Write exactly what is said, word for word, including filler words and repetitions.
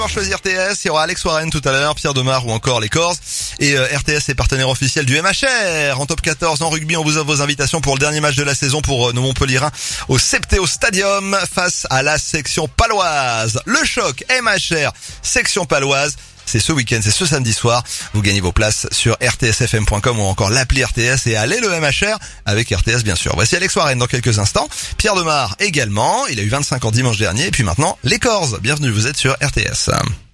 Pour choisir R T S, il y aura Alex Warren tout à l'heure, Pierre Demar ou encore les Corses. Et euh, R T S est partenaire officiel du M H R. En top quatorze, en rugby, on vous offre vos invitations pour le dernier match de la saison pour euh, nos Montpellierins au Septéo Stadium face à la section paloise. Le choc M H R, section paloise. C'est ce week-end, c'est ce samedi soir. Vous gagnez vos places sur r t s f m point com ou encore l'appli R T S et allez le M H R avec R T S bien sûr. Voici Alex Warren dans quelques instants. Pierre Demar également. Il a eu vingt-cinq ans dimanche dernier. Et puis maintenant, les Corses. Bienvenue, vous êtes sur R T S.